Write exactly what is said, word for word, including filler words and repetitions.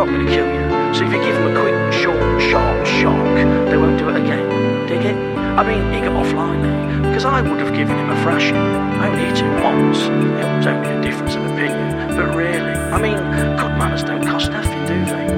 not going to kill you. So if you give them a quick, short, sharp shock, they won't do it again. Dig it? I mean, he got offline there, because I would have given him a thrashing. I only hit him once. It was only a